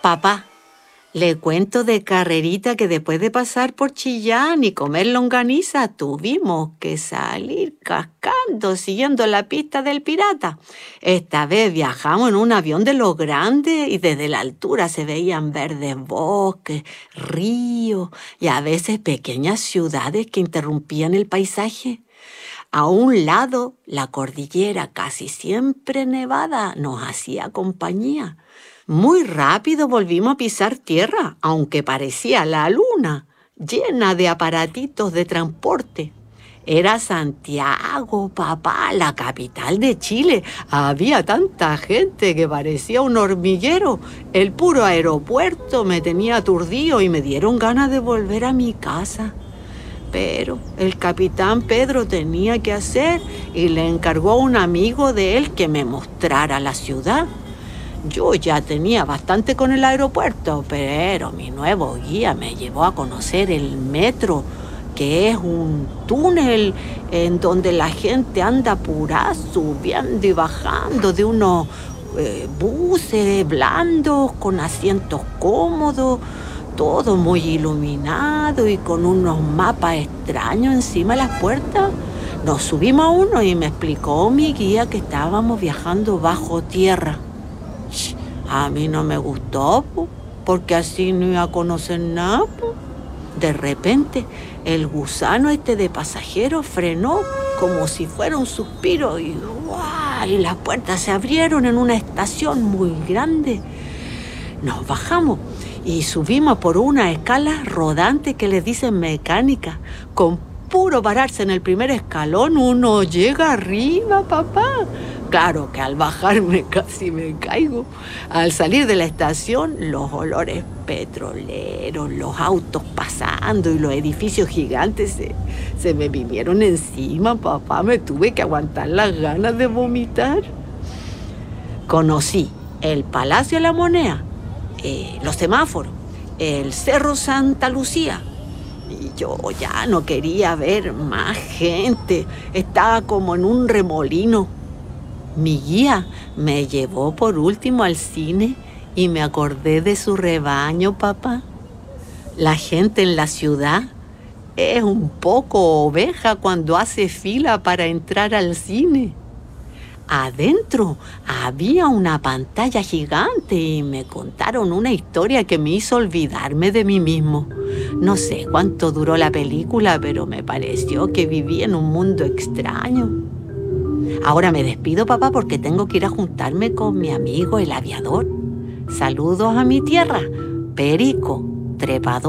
Papá, le cuento de carrerita que después de pasar por Chillán y comer longaniza tuvimos que salir cascando siguiendo la pista del pirata. Esta vez viajamos en un avión de los grandes y desde la altura se veían verdes bosques, ríos y a veces pequeñas ciudades que interrumpían el paisaje. A un lado, la cordillera, casi siempre nevada, nos hacía compañía. Muy rápido volvimos a pisar tierra, aunque parecía la luna, llena de aparatitos de transporte. Era Santiago, papá, la capital de Chile. Había tanta gente que parecía un hormiguero. El puro aeropuerto me tenía aturdido y me dieron ganas de volver a mi casa. Pero el capitán Pedro tenía que hacer y le encargó a un amigo de él que me mostrara la ciudad. Yo ya tenía bastante con el aeropuerto, pero mi nuevo guía me llevó a conocer el metro, que es un túnel en donde la gente anda apurada, subiendo y bajando de unos buses blandos con asientos cómodos, todo muy iluminado y con unos mapas extraños encima de las puertas. Nos subimos a uno y me explicó mi guía que estábamos viajando bajo tierra. A mí no me gustó, porque así no iba a conocer nada. De repente, el gusano de pasajero frenó como si fuera un suspiro y ¡guau! Y las puertas se abrieron en una estación muy grande. Nos bajamos y subimos por una escala rodante que les dicen mecánica. Con puro pararse en el primer escalón uno llega arriba, papá. Claro que al bajarme casi me caigo. Al salir de la estación, los olores petroleros, los autos pasando y los edificios gigantes se me vinieron encima, papá. Me tuve que aguantar las ganas de vomitar. Conocí el Palacio de la Moneda, los semáforos, el Cerro Santa Lucía. Y yo ya no quería ver más gente. Estaba como en un remolino. Mi guía me llevó por último al cine y me acordé de su rebaño, papá. La gente en la ciudad es un poco oveja cuando hace fila para entrar al cine. Adentro había una pantalla gigante y me contaron una historia que me hizo olvidarme de mí mismo. No sé cuánto duró la película, pero me pareció que viví en un mundo extraño. Ahora me despido, papá, porque tengo que ir a juntarme con mi amigo el aviador. Saludos a mi tierra, Perico, trepador.